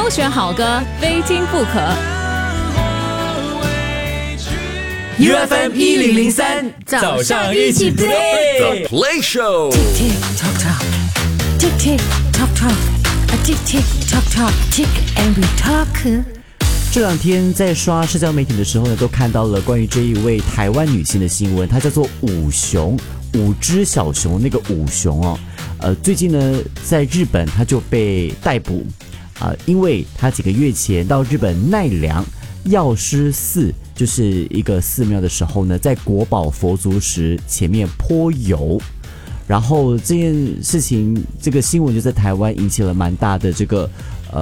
不选好歌，非听不可。 UFM 1003早上一起 play The Play Show。 Tick tock tock, tick tick tock tock, a tick tick tock tock, tick and we talk。 这两天在刷社交媒体的时候呢，都看到了关于这一位台湾女性的新闻，她叫做五熊，5只小熊那个五熊哦。最近呢，在日本她就被逮捕因为她几个月前到日本奈良药师寺，就是一个寺庙的时候呢，在国宝佛祖石前面泼油。然后这件事情，这个新闻就在台湾引起了蛮大的这个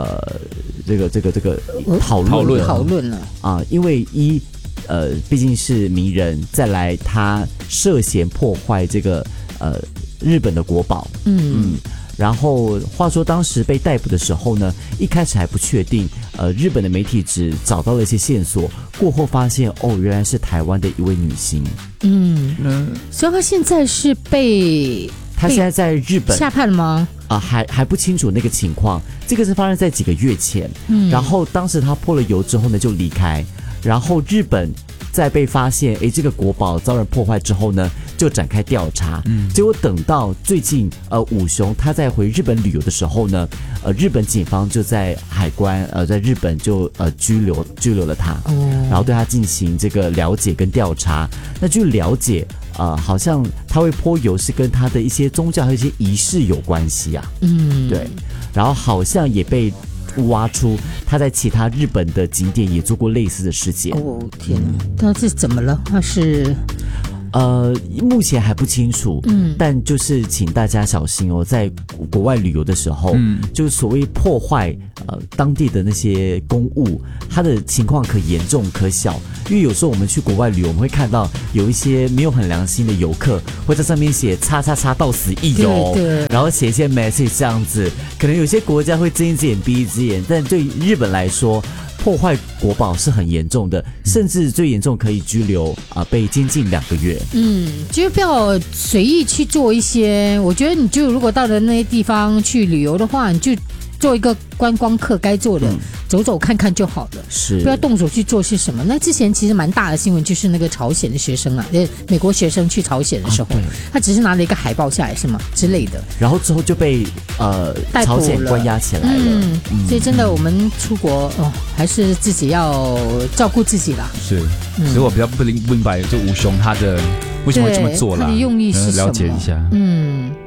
讨论了因为毕竟是名人，再来他涉嫌破坏这个日本的国宝，然后话说当时被逮捕的时候呢，一开始还不确定，日本的媒体只找到了一些线索，过后发现原来是台湾的一位女星， 所以她现在是她现在在日本下判了吗？ 还不清楚那个情况，这个是发生在几个月前，然后当时她泼了油之后呢就离开，然后日本在被发现这个国宝遭人破坏之后呢，就展开调查。结果等到最近五熊他在回日本旅游的时候呢，日本警方就在海关在日本就拘留了他，然后对他进行这个了解跟调查。那据了解好像他会泼油是跟他的一些宗教和一些仪式有关系啊。对，然后好像也被挖出他在其他日本的景点也做过类似的事情。 天哪，他是怎么了？他是目前还不清楚，但就是请大家小心哦，在国外旅游的时候，就是所谓破坏当地的那些公物，它的情况可严重可小。因为有时候我们去国外旅游，我们会看到有一些没有很良心的游客会在上面写叉叉叉到此一游，然后写一些 message 这样子。可能有些国家会睁一只眼闭一只眼，但对日本来说，破坏国宝是很严重的，甚至最严重可以拘留被监禁2个月。 就是不要随意去做一些，我觉得你就如果到了那些地方去旅游的话，你就做一个观光客该做的，走走看看就好了， 是不要动手去做些什么。那之前其实蛮大的新闻，就是那个朝鲜的学生美国学生去朝鲜的时候，他只是拿了一个海报下来是吗之类的， 然后之后就被朝鲜关押起来了。 所以真的我们出国还是自己要照顾自己啦。 是，所以我比较不明白，就五熊他的为什么会这么做啦， 他的用意是什么？ 了解一下。